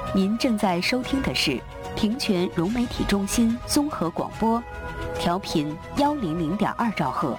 您正在收听的是平泉融媒体中心综合广播，调频100.2兆赫。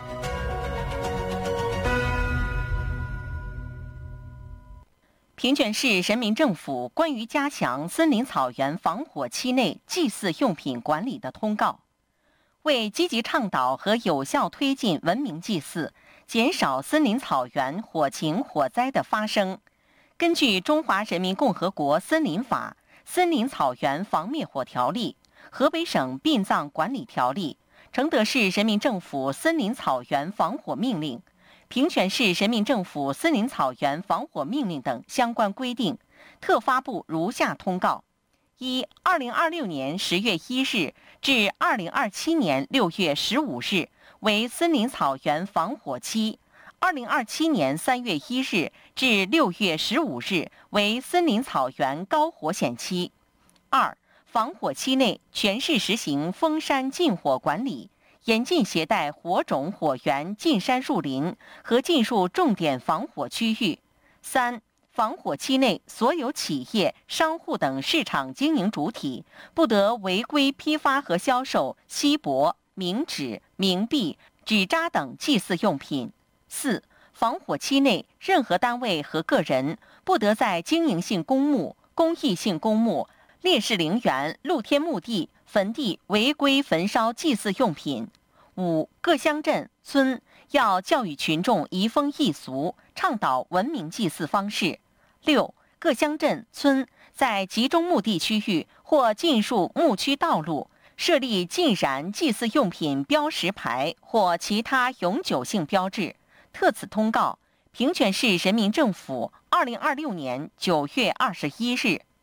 平泉市人民政府关于加强森林草原防火期内祭祀用品管理的通告，为积极倡导和有效推进文明祭祀，减少森林草原火情火灾的发生，根据《中华人民共和国森林法》、《森林草原防灭火条例》、河北省殡葬管理条例、承德市人民政府森林草原防火命令、平泉市人民政府森林草原防火命令等相关规定，特发布如下通告：一、2026年10月1日至2027年6月15日为森林草原防火期；2027年3月1日至6月15日为森林草原高火险期。二、防火期内全市实行封山禁火管理，严禁携带火种火源进山入林和进入重点防火区域。三、防火期内，所有企业、商户等市场经营主体不得违规批发和销售锡箔、冥纸、冥币、纸扎等祭祀用品。四、防火期内，任何单位和个人不得在经营性公墓、公益性公墓、烈士陵园、露天墓地、坟地违规焚烧祭祀用品。五、各乡镇村要教育群众移风易俗，倡导文明祭祀方式。六、各乡镇村在集中墓地区域或进入墓区道路设立禁燃祭祀用品标识牌或其他永久性标志。特此通告，平泉市人民政府2026年9月21日。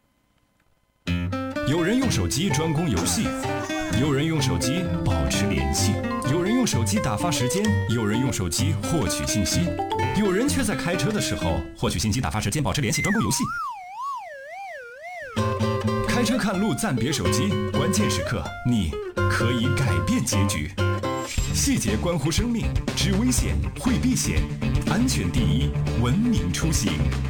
有人用手机专攻游戏，有人用手机保持联系，有人用手机打发时间，有人用手机获取信息，有人却在开车的时候获取信息、打发时间、保持联系、专攻游戏。开车看路暂别手机，关键时刻你可以改变结局。细节关乎生命，知危险会避险，安全第一，文明出行。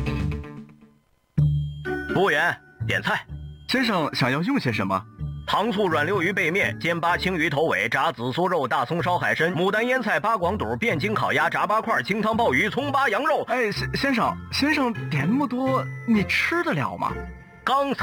服务员，点菜。 先生想要用些什么？ 糖醋软溜鱼背面、煎巴青鱼头尾、炸紫苏肉、大葱烧海参、牡丹腌菜、八广肚、汴京烤鸭、炸八块、清汤鲍鱼、葱巴羊肉。 哎，先生点那么多，你吃得了吗？ 刚才